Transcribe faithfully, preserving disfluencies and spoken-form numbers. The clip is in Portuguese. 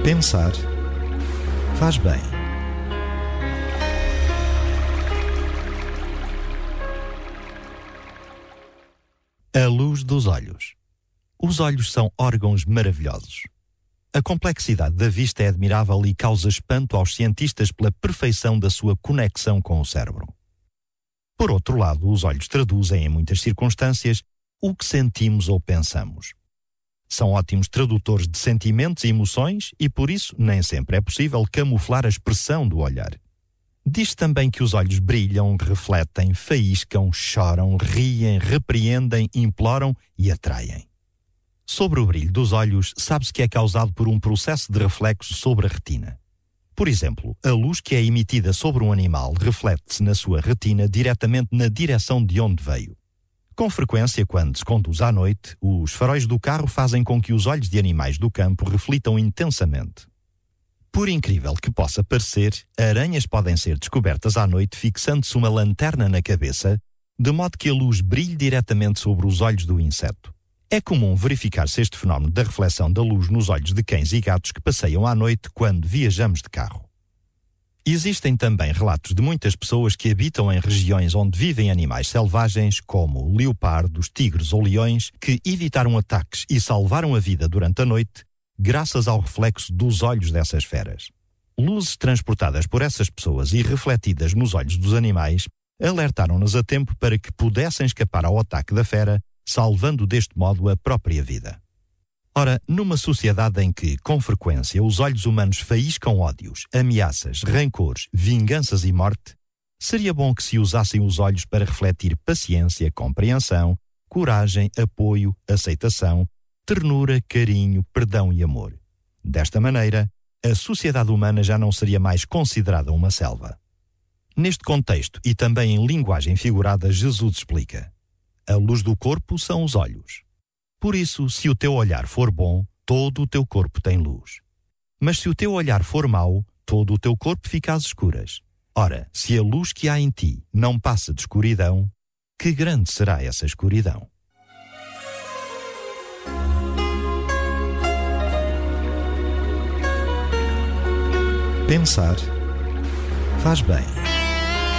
Pensar faz bem. A luz dos olhos. Os olhos são órgãos maravilhosos. A complexidade da vista é admirável e causa espanto aos cientistas pela perfeição da sua conexão com o cérebro. Por outro lado, os olhos traduzem em muitas circunstâncias o que sentimos ou pensamos. São ótimos tradutores de sentimentos e emoções e, por isso, nem sempre é possível camuflar a expressão do olhar. Diz também que os olhos brilham, refletem, faíscam, choram, riem, repreendem, imploram e atraem. Sobre o brilho dos olhos, sabe-se que é causado por um processo de reflexo sobre a retina. Por exemplo, a luz que é emitida sobre um animal reflete-se na sua retina diretamente na direção de onde veio. Com frequência, quando se conduz à noite, os faróis do carro fazem com que os olhos de animais do campo reflitam intensamente. Por incrível que possa parecer, aranhas podem ser descobertas à noite fixando-se uma lanterna na cabeça, de modo que a luz brilhe diretamente sobre os olhos do inseto. É comum verificar-se este fenómeno da reflexão da luz nos olhos de cães e gatos que passeiam à noite quando viajamos de carro. Existem também relatos de muitas pessoas que habitam em regiões onde vivem animais selvagens, como leopardos, tigres ou leões, que evitaram ataques e salvaram a vida durante a noite, graças ao reflexo dos olhos dessas feras. Luzes transportadas por essas pessoas e refletidas nos olhos dos animais alertaram-nos a tempo para que pudessem escapar ao ataque da fera, salvando deste modo a própria vida. Ora, numa sociedade em que, com frequência, os olhos humanos faíscam ódios, ameaças, rancores, vinganças e morte, seria bom que se usassem os olhos para refletir paciência, compreensão, coragem, apoio, aceitação, ternura, carinho, perdão e amor. Desta maneira, a sociedade humana já não seria mais considerada uma selva. Neste contexto e também em linguagem figurada, Jesus explica: a luz do corpo são os olhos. Por isso, se o teu olhar for bom, todo o teu corpo tem luz. Mas se o teu olhar for mau, todo o teu corpo fica às escuras. Ora, se a luz que há em ti não passa de escuridão, que grande será essa escuridão? Pensar faz bem.